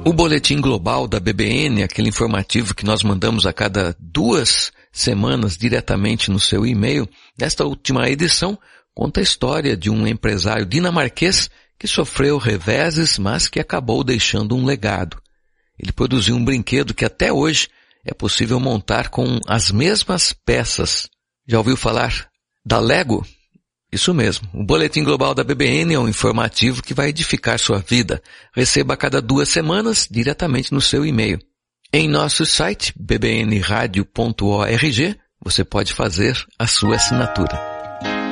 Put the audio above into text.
O Boletim Global da BBN, aquele informativo que nós mandamos a cada 2 semanas diretamente no seu e-mail, nesta última edição conta a história de um empresário dinamarquês que sofreu reveses, mas que acabou deixando um legado. Ele produziu um brinquedo que até hoje é possível montar com as mesmas peças. Já ouviu falar da Lego? Isso mesmo, o Boletim Global da BBN é um informativo que vai edificar sua vida. Receba a cada 2 semanas diretamente no seu e-mail. Em nosso site, bbnradio.org, você pode fazer a sua assinatura.